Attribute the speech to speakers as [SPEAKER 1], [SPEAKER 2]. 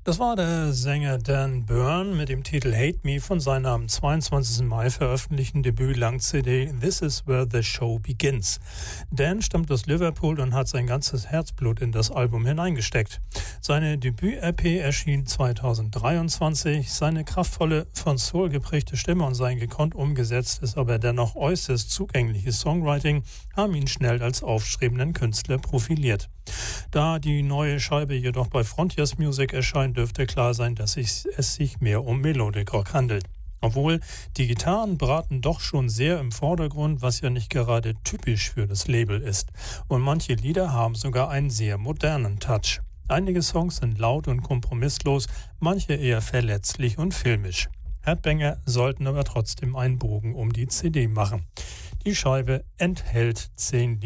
[SPEAKER 1] Das war der Sänger Dan Byrne mit dem Titel Hate Me von seiner am 22. Mai veröffentlichten Debüt-Lang-CD This Is Where the Show Begins. Dan stammt aus Liverpool und hat sein ganzes Herzblut in das Album hineingesteckt. Seine Debüt-EP erschien 2023. Seine kraftvolle, von Soul geprägte Stimme und sein gekonnt umgesetztes, aber dennoch äußerst zugängliches Songwriting haben ihn schnell als aufstrebenden Künstler profiliert. Da die neue Scheibe jedoch bei Frontiers Music erscheint, dürfte klar sein, dass es sich mehr um Melodic Rock handelt. Obwohl die Gitarren braten doch schon sehr im Vordergrund, was ja nicht gerade typisch für das Label ist. Und manche Lieder haben sogar einen sehr modernen Touch. Einige Songs sind laut und kompromisslos, manche eher verletzlich und filmisch. Headbanger sollten aber trotzdem einen Bogen um die CD machen. Die Scheibe enthält 10